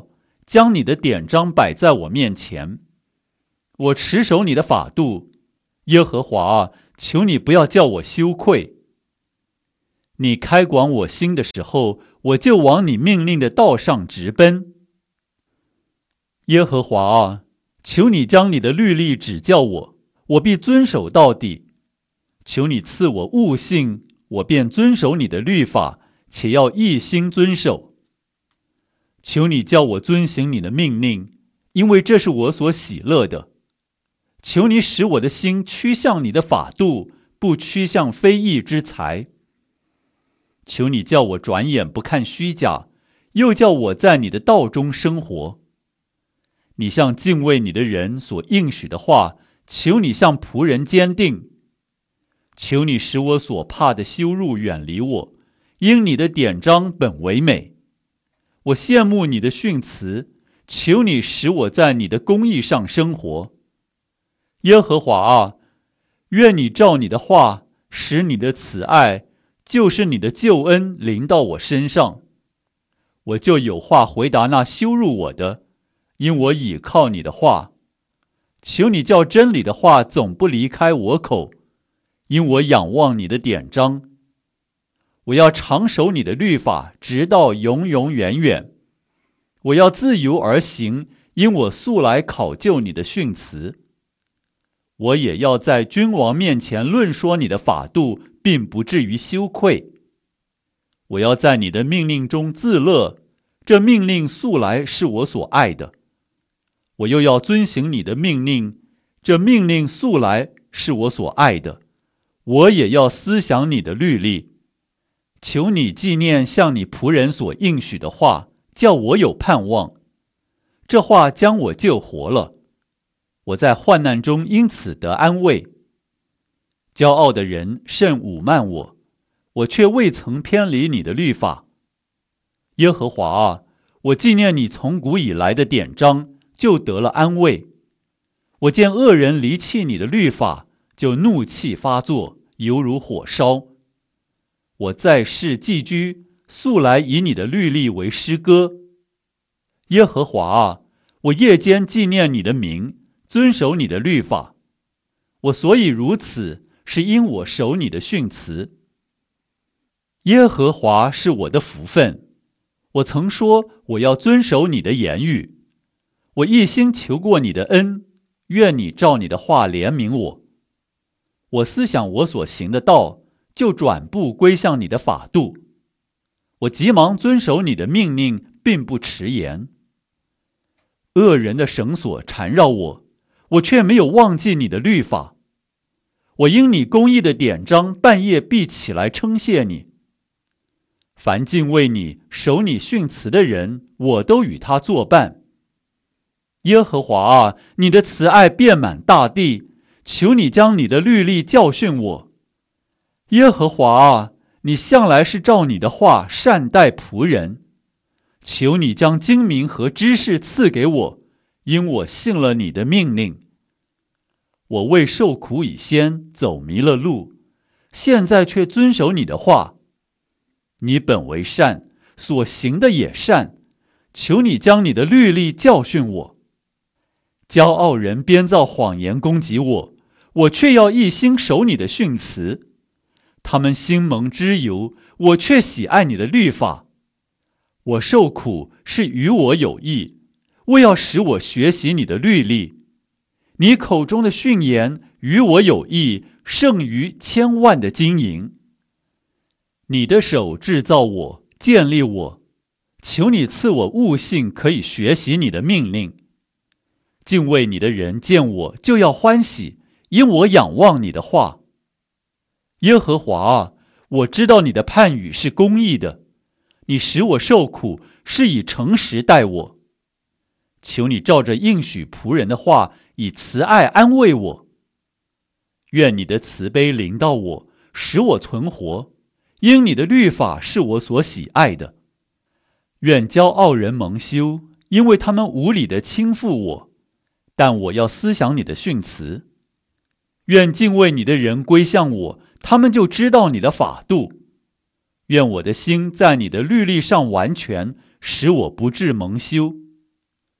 将你的典章摆在我面前。我持守你的法度，耶和华啊，求你不要叫我羞愧。你开广我心的时候，我就往你命令的道上直奔。耶和华啊，求你将你的律例指教我，我必遵守到底。求你赐我悟性，我便遵守你的律法，且要一心遵守。求你叫我遵行你的命令，因为这是我所喜乐的。求你使我的心趋向你的法度，不趋向非义之财。求你叫我转眼不看虚假，又叫我在你的道中生活。你向敬畏你的人所应许的话，求你向仆人坚定。求你使我所怕的羞辱远离我，因你的典章本为美。我羡慕你的训词，求你使我在你的公义上生活。耶和华啊，愿你照你的话，使你的慈爱，就是你的救恩临到我身上。我就有话回答那羞辱我的，因我倚靠你的话。求你叫真理的话总不离开我口，因我仰望你的典章。我要常守你的律法，直到永永远远。我要自由而行，因我素来考究你的训词。我也要在君王面前论说你的法度，并不至于羞愧。我要在你的命令中自乐，这命令素来是我所爱的。我又要遵行你的命令，这命令素来是我所爱的。我也要思想你的律例。求你纪念向你仆人所应许的话，叫我有盼望。这话将我救活了，我在患难中因此得安慰。骄傲的人甚侮慢我，我却未曾偏离你的律法。耶和华啊，我纪念你从古以来的典章，就得了安慰。我见恶人离弃你的律法，就怒气发作，犹如火烧。我在世寄居，素来以你的律例为诗歌。耶和华啊，我夜间纪念你的名，遵守你的律法。我所以如此，是因我守你的训词。耶和华是我的福分，我曾说我要遵守你的言语。我一心求过你的恩，愿你照你的话怜悯我。我思想我所行的道，就转步归向你的法度。我急忙遵守你的命令，并不迟延。恶人的绳索缠绕我，我却没有忘记你的律法。我因你公义的典章，半夜必起来称谢你。凡敬畏你、守你训词的人，我都与他作伴。耶和华啊，你的慈爱遍满大地，求你将你的律例教训我。耶和华啊，你向来是照你的话善待仆人。求你将精明和知识赐给我，因我信了你的命令。我为受苦以先走迷了路，现在却遵守你的话。你本为善，所行的也善，求你将你的律例教训我。骄傲人编造谎言攻击我，我却要一心守你的训词。他们心蒙脂油，我却喜爱你的律法。我受苦是与我有益，为要使我学习你的律例。你口中的训言与我有益，胜于千万的金银。你的手制造我，建立我，求你赐我悟性，可以学习你的命令。敬畏你的人见我就要欢喜，因我仰望你的话。耶和华啊，我知道你的判语是公义的，你使我受苦，是以诚实待我。求你照着应许仆人的话，以慈爱安慰我。愿你的慈悲临到我，使我存活，因你的律法是我所喜爱的。愿骄傲人蒙羞，因为他们无理的轻负我，但我要思想你的训词。愿敬畏你的人归向我，他们就知道你的法度。愿我的心在你的律例上完全，使我不致蒙羞。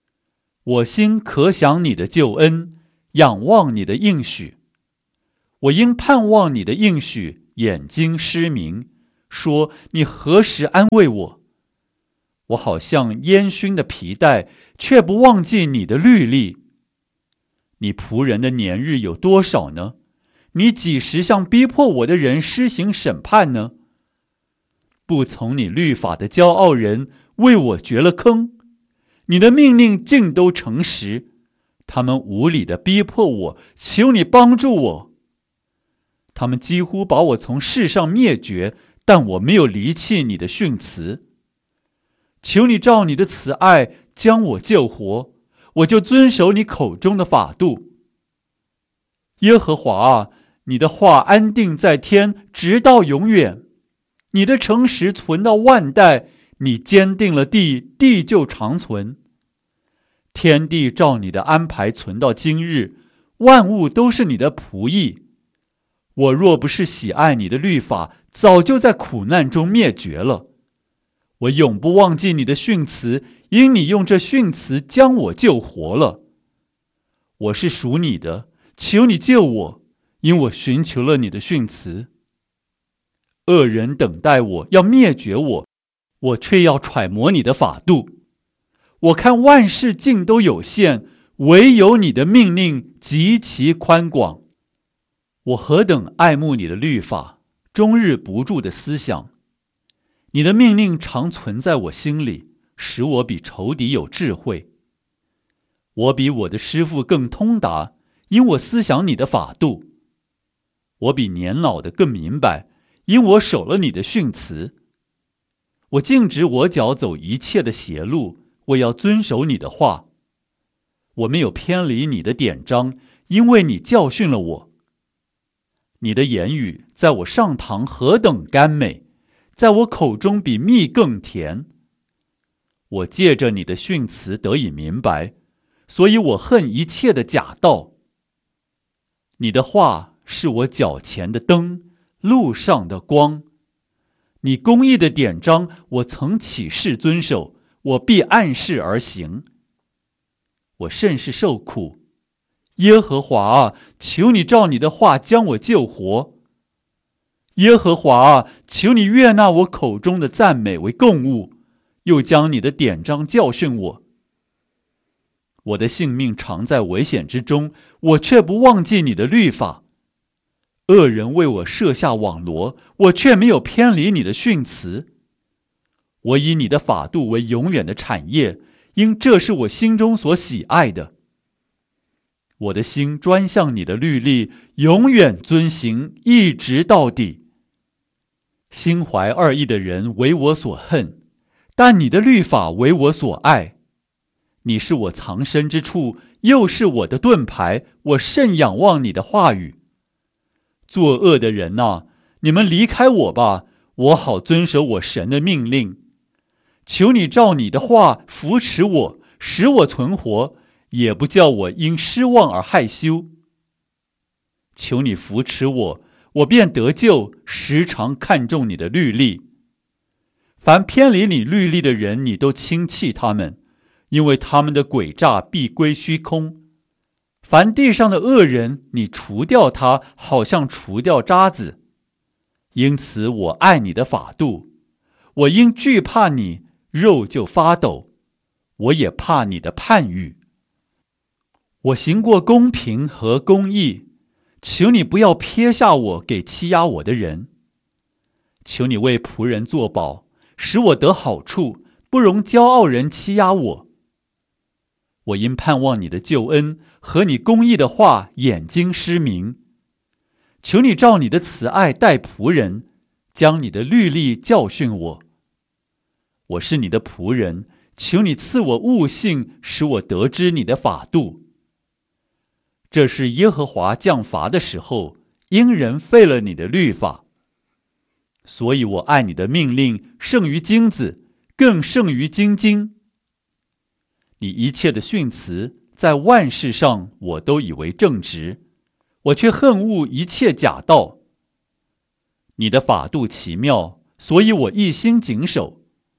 我心可想你的救恩，仰望你的应许。我因盼望你的应许，眼睛失明，说你何时安慰我？我好像烟熏的皮带，却不忘记你的律例。你仆人的年日有多少呢？你几时向逼迫我的人施行审判呢？不从你律法的骄傲人为我掘了坑，你的命令尽都诚实，他们无理的逼迫我，求你帮助我。他们几乎把我从世上灭绝，但我没有离弃你的训词。求你照你的慈爱将我救活，我就遵守你口中的法度。耶和华啊，你的话安定在天，直到永远。你的诚实存到万代，你坚定了地，地就长存。天地照你的安排存到今日，万物都是你的仆役。我若不是喜爱你的律法，早就在苦难中灭绝了。我永不忘记你的训词，因你用这训词将我救活了。我是属你的，求你救我，因我寻求了你的训词。恶人等待我，要灭绝我，我却要揣摩你的法度。我看万事尽都有限，唯有你的命令极其宽广。我何等爱慕你的律法，终日不住的思想。你的命令常存在我心里，使我比仇敌有智慧。我比我的师父更通达，因我思想你的法度。我比年老的更明白，因我守了你的训词。我禁止我脚走一切的邪路，我要遵守你的话。我没有偏离你的典章，因为你教训了我。你的言语在我上膛何等甘美，在我口中比蜜更甜。我借着你的训词得以明白，所以我恨一切的假道。你的话是我脚前的灯，路上的光。你公义的典章，我曾起誓遵守，我必按事而行。我甚是受苦，耶和华啊，求你照你的话将我救活。耶和华啊，求你悦纳我口中的赞美为供物，又将你的典章教训我。我的性命常在危险之中，我却不忘记你的律法。恶人为我设下网罗，我却没有偏离你的训词。我以你的法度为永远的产业，因这是我心中所喜爱的。我的心专向你的律例，永远遵行，一直到底。心怀二意的人为我所恨，但你的律法为我所爱。你是我藏身之处，又是我的盾牌，我甚仰望你的话语。作恶的人啊，你们离开我吧，我好遵守我神的命令。求你照你的话扶持我，使我存活，也不叫我因失望而害羞。求你扶持我，我便得救，时常看重你的律例。凡偏离你律例的人，你都轻弃他们，因为他们的诡诈必归虚空。凡地上的恶人，你除掉他，好像除掉渣子。因此我爱你的法度，我因惧怕你，肉就发抖，我也怕你的判语。我行过公平和公义，求你不要撇下我给欺压我的人。求你为仆人作保，使我得好处，不容骄傲人欺压我。我因盼望你的救恩和你公义的话，眼睛失明。求你照你的慈爱待仆人，将你的律例教训我。我是你的仆人，求你赐我悟性，使我得知你的法度。这是耶和华降罚的时候，因人废了你的律法。所以我爱你的命令胜于金子，更胜于金金。你一切的训词，在万事上我都以为正直，我却恨恶一切假道。你的法度奇妙，所以我一心谨守。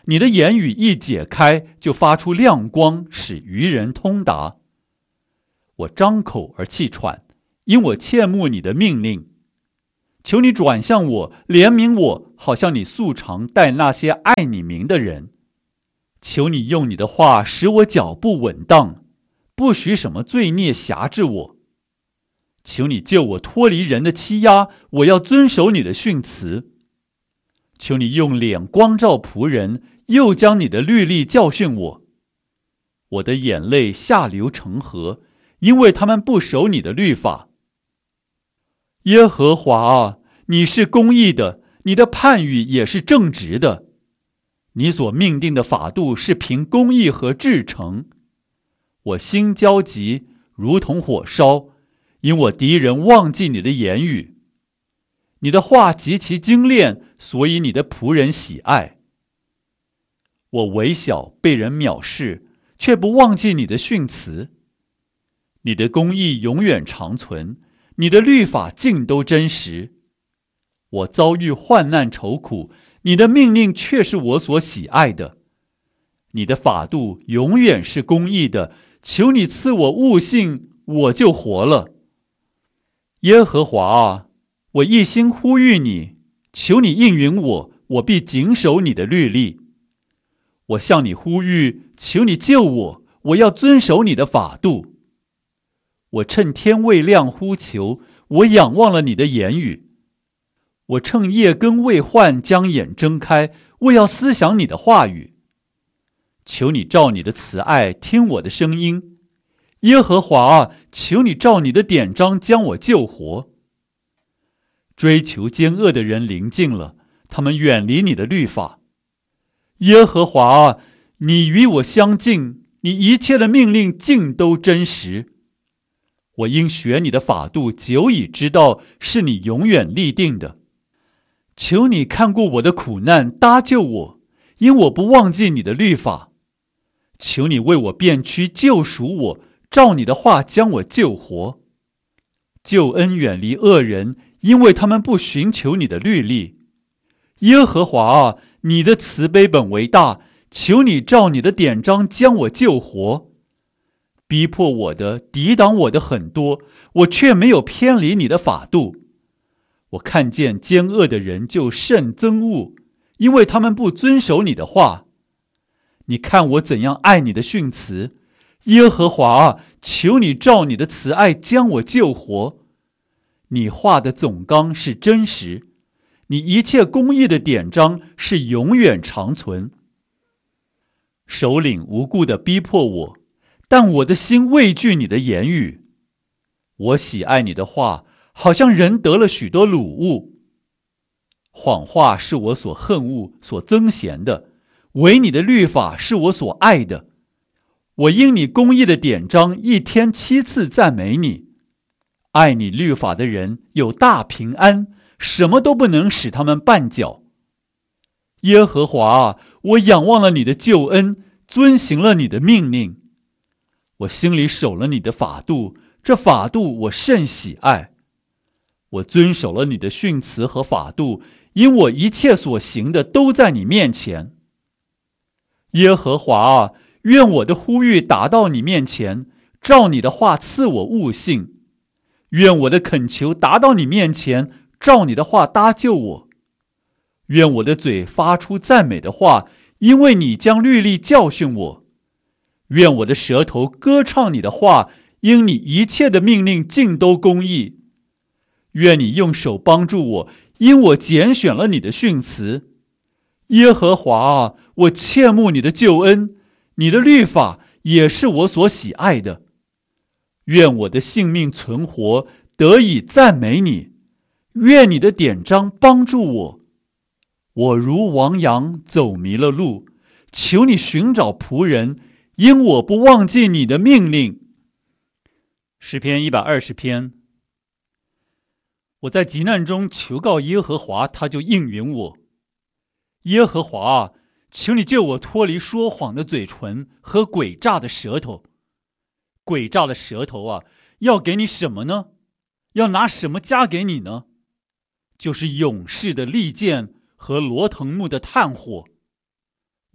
你的言语一解开，就发出亮光，使愚人通达。我张口而气喘，因我切慕你的命令。求你转向我，怜悯我，好像你素常待那些爱你名的人。求你用你的话使我脚步稳当，不许什么罪孽辖制我。求你救我脱离人的欺压，我要遵守你的训词。求你用脸光照仆人，又将你的律例教训我。我的眼泪下流成河，因为他们不守你的律法。耶和华啊，你是公义的，你的判语也是正直的。你所命定的法度是凭公义和至诚。我心焦急，如同火烧，因我敌人忘记你的言语。你的话极其精炼，所以你的仆人喜爱。我微小，被人藐视，却不忘记你的训词。你的公义永远长存，你的律法尽都真实。我遭遇患难愁苦，你的命令却是我所喜爱的。你的法度永远是公义的，求你赐我悟性，我就活了。耶和华啊，我一心呼吁你，求你应允我，我必谨守你的律例。我向你呼吁，求你救我，我要遵守你的法度。我趁天未亮呼求，我仰望了你的言语。我趁夜更未换，将眼睁开，我要思想你的话语。求你照你的慈爱听我的声音，耶和华啊，求你照你的典章将我救活。追求奸恶的人临近了，他们远离你的律法。耶和华啊，你与我相近，你一切的命令尽都真实。我因学你的法度，久已知道是你永远立定的。求你看顾我的苦难，搭救我，因我不忘记你的律法。求你为我辨屈，救赎我，照你的话将我救活。救恩远离恶人，因为他们不寻求你的律例。耶和华啊，你的慈悲本为大，求你照你的典章将我救活。逼迫我的，抵挡我的很多，我却没有偏离你的法度。我看见奸恶的人就甚憎恶，因为他们不遵守你的话。你看我怎样爱你的训词，耶和华啊，求你照你的慈爱将我救活。你话的总纲是真实，你一切公义的典章是永远长存。首领无故地逼迫我，但我的心畏惧你的言语。我喜爱你的话，好像人得了许多掳物。谎话是我所恨恶、所憎嫌的，唯你的律法是我所爱的。我因你公义的典章，一天七次赞美你。爱你律法的人有大平安，什么都不能使他们绊脚。耶和华啊，我仰望了你的救恩，遵行了你的命令。我心里守了你的法度，这法度我甚喜爱。我遵守了你的训词和法度，因我一切所行的都在你面前。耶和华啊，愿我的呼吁达到你面前，照你的话赐我悟性。愿我的恳求达到你面前，照你的话搭救我。愿我的嘴发出赞美的话，因为你将律例教训我。愿我的舌头歌唱你的话，因你一切的命令尽都公义。愿你用手帮助我，因我拣选了你的训词。耶和华啊，我切慕你的救恩，你的律法也是我所喜爱的。愿我的性命存活，得以赞美你。愿你的典章帮助我。我如亡羊走迷了路，求你寻找仆人，因我不忘记你的命令。诗篇一百二十篇。我在急难中求告耶和华，他就应允我。耶和华啊，求你救我脱离说谎的嘴唇和诡诈的舌头。诡诈的舌头啊，要给你什么呢？要拿什么加给你呢？就是勇士的利剑和罗藤木的炭火。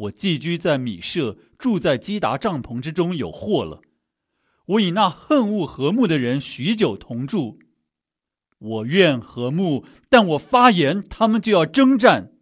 我寄居在米舍，住在基达帐篷之中，有祸了。我与那恨恶和睦的人许久同住。我愿和睦，但我发言，他们就要征战。